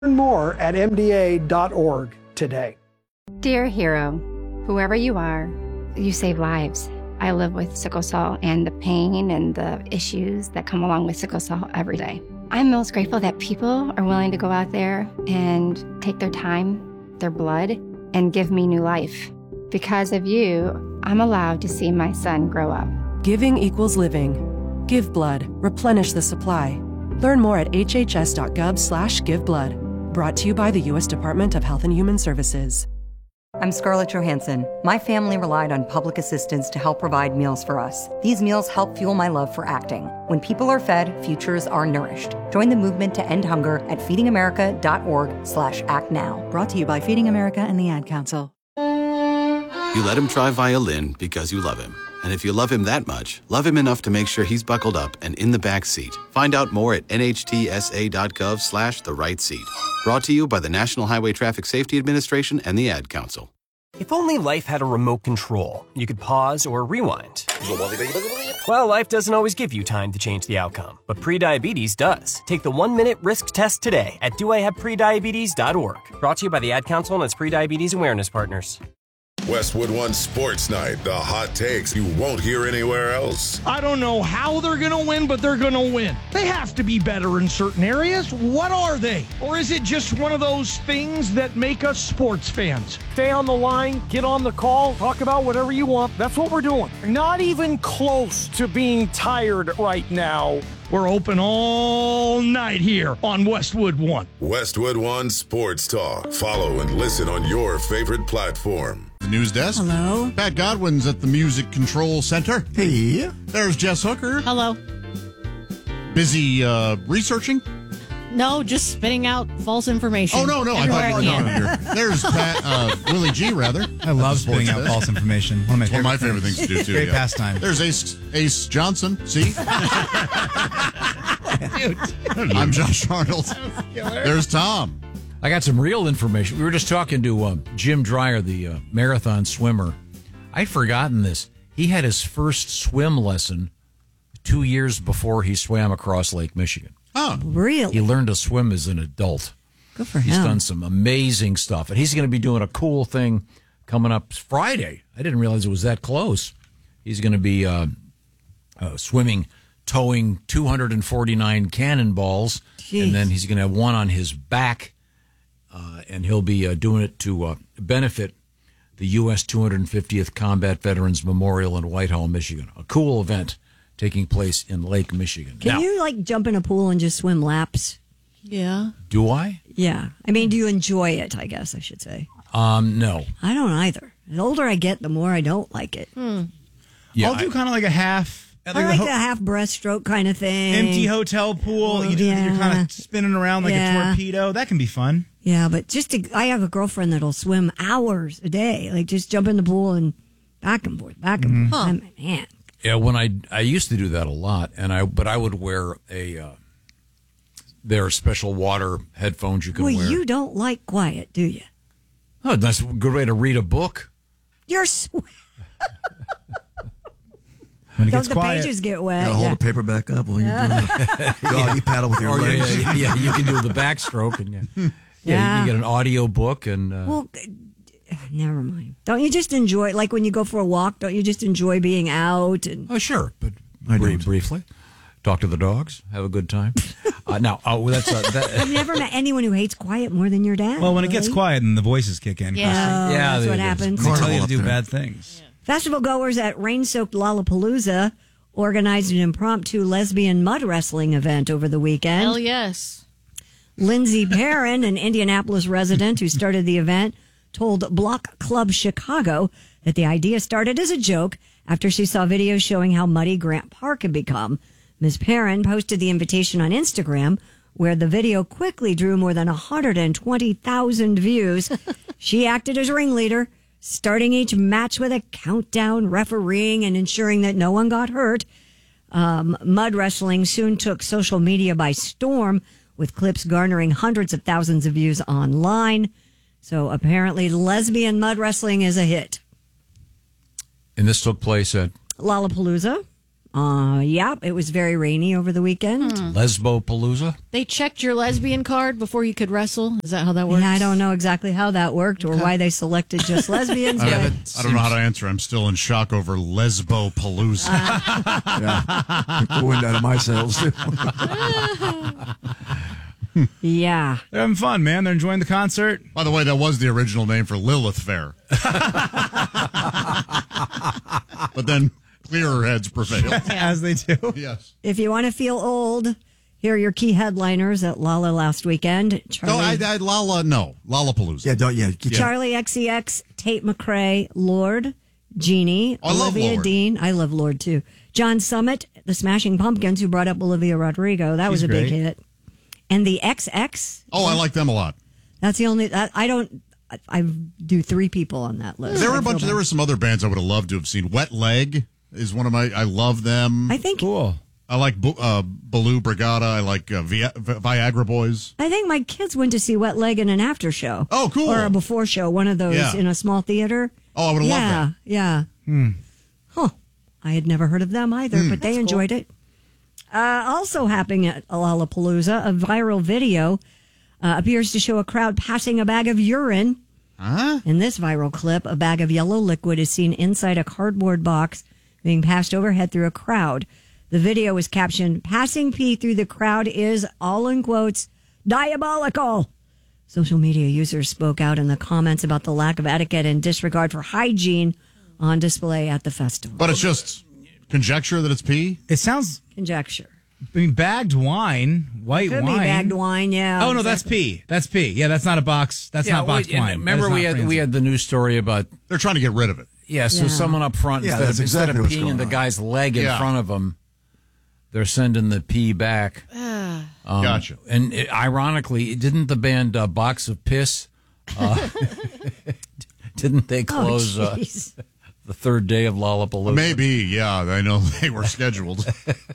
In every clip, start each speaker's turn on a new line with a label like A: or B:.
A: Learn more at mda.org today.
B: Dear hero, whoever you are, you save lives. I live with sickle cell and the pain and the issues that come along with sickle cell every day. I'm most grateful that people are willing to go out there and take their time, their blood, and give me new life. Because of you, I'm allowed to see my son grow up.
C: Giving equals living. Give blood. Replenish the supply. Learn more at hhs.gov/giveblood. Brought to you by the U.S. Department of Health and Human Services.
D: I'm Scarlett Johansson. My family relied on public assistance to help provide meals for us. These meals help fuel my love for acting. When people are fed, futures are nourished. Join the movement to end hunger at feedingamerica.org/actnow.
E: Brought to you by Feeding America and the Ad Council.
F: You let him try violin because you love him. And if you love him that much, love him enough to make sure he's buckled up and in the back seat. Find out more at nhtsa.gov/the right seat. Brought to you by the National Highway Traffic Safety Administration and the Ad Council.
G: If only life had a remote control, you could pause or rewind. Well, life doesn't always give you time to change the outcome, but prediabetes does. Take the 1-minute risk test today at doihaveprediabetes.org. Brought to you by the Ad Council and its prediabetes awareness partners.
H: Westwood One Sports Night, the hot takes you won't hear anywhere else.
I: I don't know how they're going to win, but they're going to win. They have to be better in certain areas. What are they? Or is it just one of those things that make us sports fans? Stay on the line, get on the call, talk about whatever you want. That's what we're doing. Not even close to being tired right now. We're open all night here on Westwood One.
H: Westwood One Sports Talk. Follow and listen on your favorite platform.
J: The news desk.
E: Hello.
J: Pat Godwin's at the Music Control Center.
E: Hey.
J: There's Jess Hooker.
K: Hello.
J: Busy researching?
K: No, just spitting out false information.
J: Oh, no. I thought you were There's Pat, Willie G, rather.
L: I love spitting out false information. One of my
J: favorite things to do, too.
L: Great pastime.
J: There's Ace Johnson. See? I'm Josh Arnold. There's Tom.
M: I got some real information. We were just talking to Jim Dreyer, the marathon swimmer. I'd forgotten this. He had his first swim lesson 2 years before he swam across Lake Michigan.
J: Oh,
E: really?
M: He learned to swim as an adult.
E: Good for him.
M: He's done some amazing stuff. And he's going to be doing a cool thing coming up Friday. I didn't realize it was that close. He's going to be towing 249 cannonballs.
E: Jeez.
M: And then he's going to have one on his back. And he'll be doing it to benefit the U.S. 250th Combat Veterans Memorial in Whitehall, Michigan. A cool event taking place in Lake Michigan.
E: Can you, jump in a pool and just swim laps?
K: Yeah.
M: Do I?
E: Yeah. I mean, do you enjoy it, I guess I should say?
M: No.
E: I don't either. The older I get, the more I don't like it.
M: Yeah,
L: I'll do kind of like a half.
E: I like the half breaststroke kind of thing.
L: Empty hotel pool. You're kind of spinning around like a torpedo. That can be fun.
E: Yeah, but I have a girlfriend that'll swim hours a day. Just jump in the pool and back and forth, back and forth.
K: Huh.
E: Man.
M: Yeah, when I used to do that a lot, but I would wear there are special water headphones you can wear.
E: Well, you don't like quiet, do you?
M: Oh, that's a good way to read a book.
E: You're
L: When it
E: Don't
L: gets
E: the
L: quiet,
E: pages get wet?
N: Hold the paperback up while you're doing it. Doggy paddle with your legs.
M: Yeah, you can do the backstroke. And you get an audio book. And
E: well, never mind. Don't you just enjoy, when you go for a walk, don't you just enjoy being out?
M: Oh, sure, but briefly. Talk to the dogs, have a good time. I've
E: never met anyone who hates quiet more than your dad.
L: Well, when it gets quiet, then the voices kick in.
E: Yeah, that's what happens.
L: They tell you to do bad things.
E: Festival goers at rain-soaked Lollapalooza organized an impromptu lesbian mud wrestling event over the weekend.
K: Hell yes.
E: Lindsay Perrin, an Indianapolis resident who started the event, told Block Club Chicago that the idea started as a joke after she saw videos showing how muddy Grant Park had become. Ms. Perrin posted the invitation on Instagram, where the video quickly drew more than 120,000 views. She acted as ringleader, starting each match with a countdown, refereeing, and ensuring that no one got hurt. Mud wrestling soon took social media by storm, with clips garnering hundreds of thousands of views online. So apparently lesbian mud wrestling is a hit.
M: And this took place at?
E: Lollapalooza. Yeah, it was very rainy over the weekend.
M: Lesbo-palooza?
K: They checked your lesbian card before you could wrestle. Is that how that works?
E: Yeah, I don't know exactly how that worked or why they selected just lesbians.
J: I
E: but
J: don't know how to answer. I'm still in shock over Lesbo-palooza.
N: The wind out of my sails, too.
E: Yeah.
L: They're having fun, man. They're enjoying the concert.
J: By the way, that was the original name for Lilith Fair. But then clearer heads prevailed.
L: As they do.
J: Yes.
E: If you want to feel old, here are your key headliners at Lala last weekend.
J: Lollapalooza.
N: Yeah, don't, yeah.
E: Charlie XCX, Tate McRae, Lord, Genie,
J: I love
E: Olivia
J: Lorde.
E: Dean. I love Lord too. John Summit, the Smashing Pumpkins, who brought up Olivia Rodrigo. That was a big hit. And the XX.
J: Oh, I like them a lot.
E: That's the only. I do 3 people on that list.
J: There were some other bands I would have loved to have seen. Wet Leg is one of my. I love them.
E: I think.
L: Cool.
J: I like Baloo Brigada. I like Viagra Boys.
E: I think my kids went to see Wet Leg in an after show.
J: Oh, cool.
E: Or a before show, one of those in a small theater.
J: Oh, I would have loved that.
E: Yeah. Huh. I had never heard of them either, but they enjoyed it. Also happening at Lollapalooza, a viral video appears to show a crowd passing a bag of urine. In this viral clip, a bag of yellow liquid is seen inside a cardboard box being passed overhead through a crowd. The video is captioned, "Passing pee through the crowd is, all in quotes, diabolical." Social media users spoke out in the comments about the lack of etiquette and disregard for hygiene on display at the festival.
J: But it's just conjecture that it's pee?
L: It sounds...
E: Conjecture.
L: I mean, bagged wine, white
E: Could
L: wine.
E: be bagged wine, yeah.
L: Oh, no, that's pee. That's pee. Yeah, that's not a box. That's not boxed wine.
M: Remember we had the news story about...
J: They're trying to get rid of it.
M: Yeah, so someone up front,
N: Yeah,
M: instead
N: that's
M: of
N: exactly what's
M: peeing
N: going
M: in the
N: on.
M: guy's leg in front of him, they're sending the pee back.
J: Gotcha.
M: And ironically, didn't the band Box of Piss, didn't they close the third day of Lollapalooza?
J: Maybe, yeah. I know they were scheduled.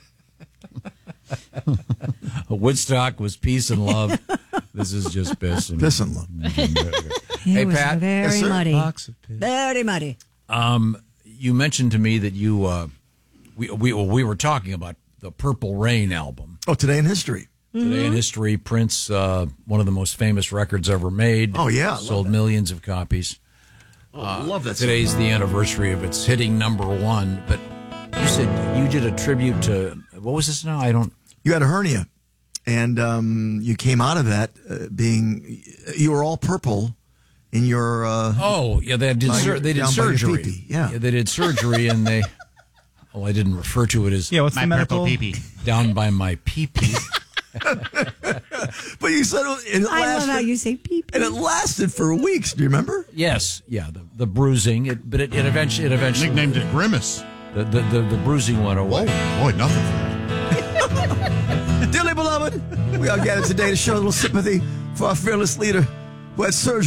M: Woodstock was peace and love. This is just piss and
N: love.
M: Hey,
E: was
M: Pat.
E: very muddy.
L: Box of piss.
E: Very muddy.
M: You mentioned to me that you we were talking about the Purple Rain album.
N: Oh, Today in History.
M: Today in History, Prince, one of the most famous records ever made.
N: Oh, yeah.
M: Sold millions of copies.
N: I love that.
M: Today's the anniversary of its hitting #1. But you said you did a tribute to, what was this now?
N: You had a hernia, and you came out of that you were all purple in your...
M: they did surgery.
N: Pee-pee. Yeah.
M: They did surgery, and they... Oh, I didn't refer to it as...
L: Yeah, what's the medical...
J: pee-pee.
M: Down by my pee-pee.
N: But you said it lasted...
E: I love how you say pee-pee.
N: And it lasted for weeks. Do you remember?
M: Yes, yeah, the bruising, it eventually
J: Nicknamed it Grimace.
M: The bruising went away.
J: Whoa, boy, nothing for that.
N: Dearly beloved, we are gathered today to show a little sympathy for our fearless leader who had surgery